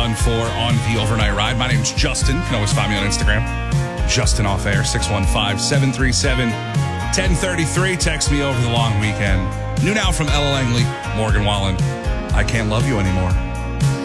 fun for on the overnight ride. My name's Justin. You can always find me on Instagram. Justin Off Air, 615-737-1033. Text me over the long weekend. New now from Ella Langley, Morgan Wallen. I Can't Love You Anymore.